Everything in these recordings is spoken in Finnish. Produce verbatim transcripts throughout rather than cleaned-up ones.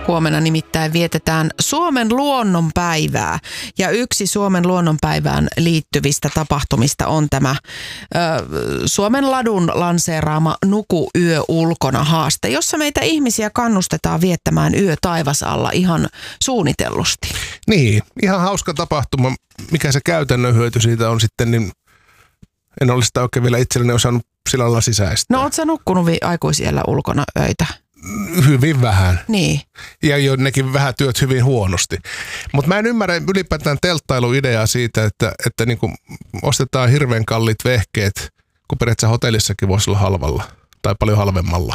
Huomenna nimittäin vietetään Suomen luonnonpäivää. Ja yksi Suomen luonnonpäivään liittyvistä tapahtumista on tämä ö, Suomen ladun lanseeraama Nuku yö ulkona -haaste, jossa meitä ihmisiä kannustetaan viettämään yö taivasalla ihan suunnitellusti. Niin, ihan hauska tapahtuma. Mikä se käytännön hyöty siitä on sitten, niin en ole sitä oikein vielä itselleni osannut sillä lailla sisäistää. No oot sä nukkunut vi- aikuisiellä ulkona öitä? Hyvin vähän. Niin. Ja jo nekin vähän työt hyvin huonosti. Mutta mä en ymmärrä ylipäätään telttailuideaa siitä, että, että niinku ostetaan hirveän kalliit vehkeet, kun periaatteessa hotellissakin voisi olla halvalla tai paljon halvemmalla.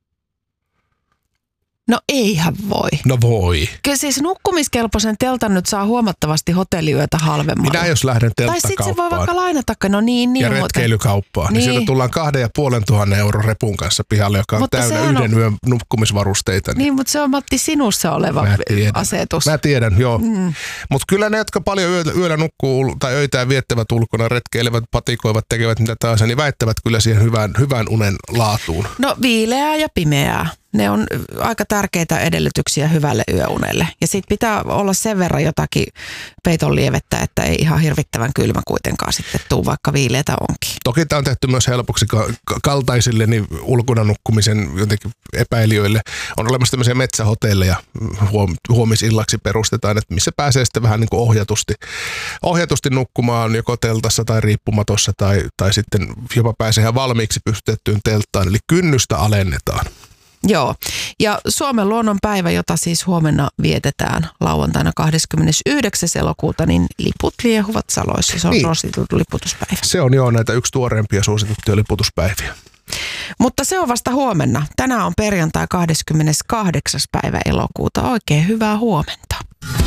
No eihän voi. No voi. Kyllä siis nukkumiskelpoisen teltan nyt saa huomattavasti hotelliyötä halvemmalla. Minä jos lähden Tai sitten se voi telttakauppaan vaikka lainata, no niin, niin. ja mutta- retkeilykauppaan, niin. Niin. sieltä tullaan kahden ja puolen tuhannen euron repun kanssa pihalle, joka on Mutta täynnä sehän yhden on- yön nukkumisvarusteita. Niin, mutta se on Matti sinussa oleva Mä tiedän. asetus. Mä tiedän, joo. Mm. Mutta kyllä ne, jotka paljon yöllä, yöllä nukkuu tai öitään viettävät ulkona, retkeilevät, patikoivat, tekevät mitä tahansa, niin väittävät kyllä siihen hyvään, hyvään unen laatuun. No viileää ja pimeää. Ne on aika tärkeitä edellytyksiä hyvälle yöunelle. Ja sitten pitää olla sen verran jotakin peiton lievettä, että ei ihan hirvittävän kylmä kuitenkaan sitten tuu, vaikka viileätä onkin. Toki tämä on tehty myös helpoksi ka- ka- kaltaisille niin ulkona nukkumisen jotenkin epäilijöille. On olemassa tämmöisiä metsähotelleja, huom- huomisillaksi perustetaan, että missä pääsee sitten vähän niin kuin ohjatusti, ohjatusti nukkumaan joko teltassa tai riippumatossa tai, tai sitten jopa pääsee ihan valmiiksi pystytettyyn telttaan. Eli kynnystä alennetaan. Joo, ja Suomen luonnonpäivä, jota siis huomenna vietetään lauantaina kahdeskymmenesyhdeksäs elokuuta, niin liput liehuvat saloissa. Se on Niin. suosittu liputuspäivä. Se on jo näitä yksi tuoreempia suosittuja liputuspäiviä. Mutta se on vasta huomenna. Tänään on perjantai kahdeskymmeneskahdeksas päivä elokuuta. Oikein hyvää huomenta.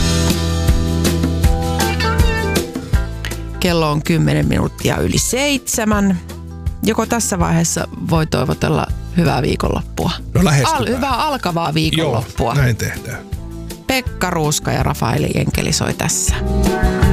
Kello on kymmenen minuuttia yli seitsemän. Joko tässä vaiheessa voi toivotella hyvää viikonloppua? No lähestytään. Al- hyvää alkavaa viikonloppua. Joo, näin tehdään. Pekka Ruuska ja Rafaeli Jenkeli soi tässä.